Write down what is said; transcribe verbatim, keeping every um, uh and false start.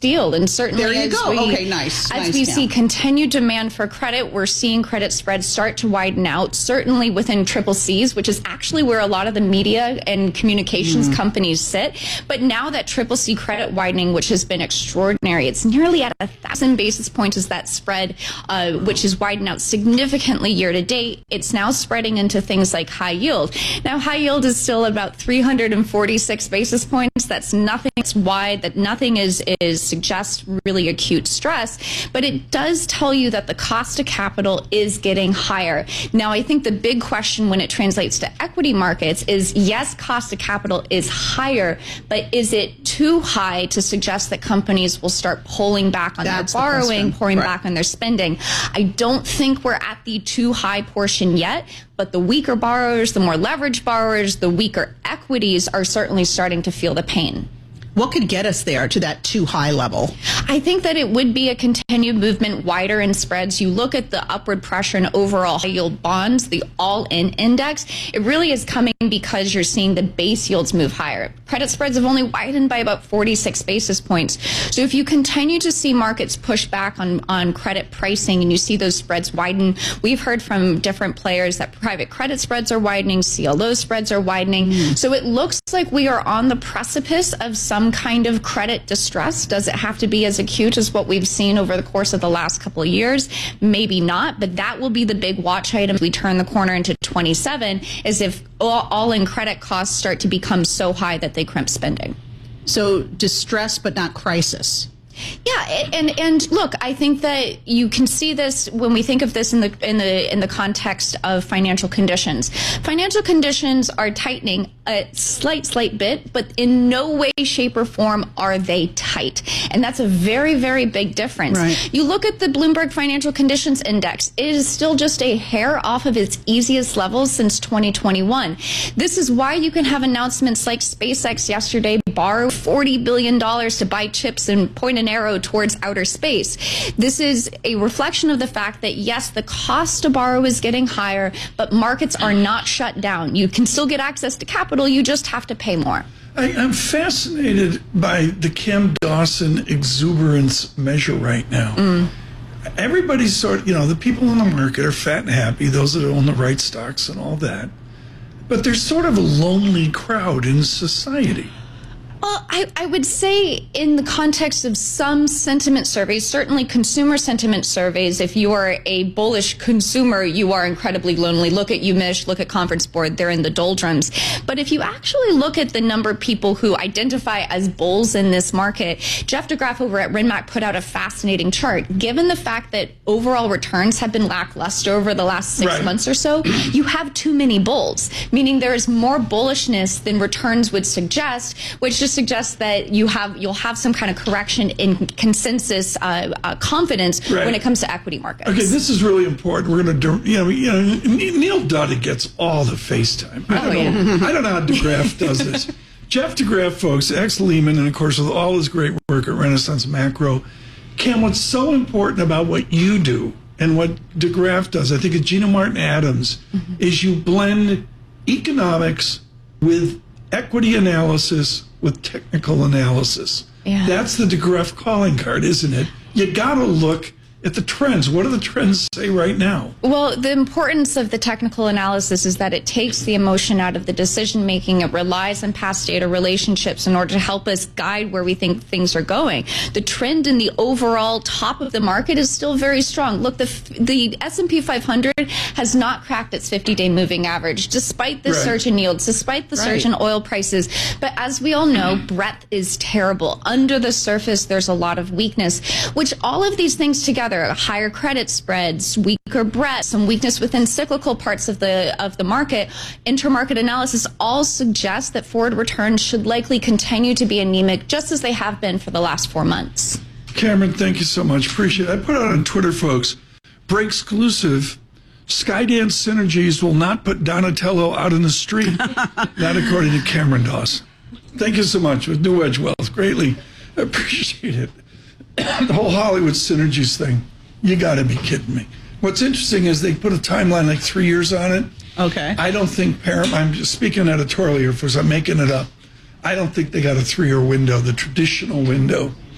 yield. And certainly there you as go. we, okay, nice. as nice we now. see continued demand for credit, we're seeing credit spreads start to widen out, certainly within triple C's, which is actually where a lot of the media and communications mm. companies sit. But now that triple C credit widening, which has been extraordinary, it's nearly at a thousand basis points is that spread, uh, which is widened out significantly year to date. It's now spreading into things like high yield. Now, high yield is still about three hundred forty-six basis points. That's nothing. It's wide. That nothing is is suggests really acute stress, but it does tell you that the cost of capital is getting higher. Now, I think the big question when it translates to equity markets is, yes, cost of capital is higher, but is it too high to suggest that companies will start pulling back on That's their borrowing, the pulling right. back on their spending? I don't think we're at the too high portion yet, but the weaker borrowers, the more leveraged borrowers, the weaker equities are certainly starting to feel the pain. What could get us there to that too high level? I think that it would be a continued movement wider in spreads. You look at the upward pressure in overall high yield bonds, the all-in index, it really is coming because you're seeing the base yields move higher. Credit spreads have only widened by about forty-six basis points. So if you continue to see markets push back on, on credit pricing and you see those spreads widen, we've heard from different players that private credit spreads are widening, C L O spreads are widening. Mm. So it looks like we are on the precipice of some kind of credit distress. Does it have to be as acute as what we've seen over the course of the last couple of years? Maybe not, but that will be the big watch item as we turn the corner into twenty-seven, is if all, all in credit costs start to become so high that they crimp spending. So distress, but not crisis. Yeah, and and look, I think that you can see this when we think of this in the in the in the context of financial conditions. Financial conditions are tightening a slight, slight bit, but in no way, shape, or form are they tight, and that's a very, very big difference. Right. You look at the Bloomberg Financial Conditions Index; it is still just a hair off of its easiest levels since twenty twenty-one. This is why you can have announcements like SpaceX yesterday borrow forty billion dollars to buy chips and point an arrow towards outer space. This is a reflection of the fact that, yes, the cost to borrow is getting higher, but markets are not shut down. You can still get access to capital, you just have to pay more. I, I'm fascinated by the Cam Dawson exuberance measure right now. Mm. Everybody's sort of, you know, the people in the market are fat and happy, those that own the right stocks and all that. But there's sort of a lonely crowd in society. Well, I, I would say in the context of some sentiment surveys, certainly consumer sentiment surveys, if you are a bullish consumer, you are incredibly lonely. Look at UMich, look at Conference Board, they're in the doldrums. But if you actually look at the number of people who identify as bulls in this market, Jeff DeGraff over at Renmac put out a fascinating chart. Given the fact that overall returns have been lackluster over the last six right. months or so, you have too many bulls, meaning there is more bullishness than returns would suggest, which just suggests that you have you'll have some kind of correction in consensus uh, uh, confidence right. when it comes to equity markets. Okay, this is really important. We're going to, you know, you know, Neil Duddy gets all the FaceTime. I don't oh, know. Yeah. I don't know how DeGraff does this. Jeff DeGraff, folks, ex-Lehman, and of course with all his great work at Renaissance Macro. Cam, what's so important about what you do and what DeGraff does, I think it's Gina Martin Adams, mm-hmm. is you blend economics with equity analysis with technical analysis. Yeah. That's the DeGraff calling card, isn't it? You got to look at the trends. What do the trends say right now? Well, the importance of the technical analysis is that it takes the emotion out of the decision making. It relies on past data relationships in order to help us guide where we think things are going. The trend in the overall top of the market is still very strong. Look, the the S and P five hundred has not cracked its fifty-day moving average, despite the right. surge in yields, despite the right. surge in oil prices. But as we all know, breadth is terrible. Under the surface, there's a lot of weakness, which all of these things together, higher credit spreads, weaker breadth, some weakness within cyclical parts of the of the market, intermarket analysis all suggest that forward returns should likely continue to be anemic, just as they have been for the last four months. Cameron, thank you so much. Appreciate it. I put out on Twitter, folks, break exclusive. Skydance Synergies will not put Donatello out in the street. Not according to Cameron Dawson. Thank you so much with New Edge Wealth. Greatly appreciate it. The whole Hollywood Synergies thing. You got to be kidding me. What's interesting is they put a timeline like three years on it. Okay. I don't think Paramount, I'm just speaking editorially here, because I'm making it up. I don't think they got a three-year window, the traditional window.